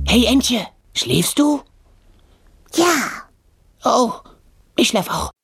Hey Entje, schläfst du? Ja. Oh, ich schlaf auch.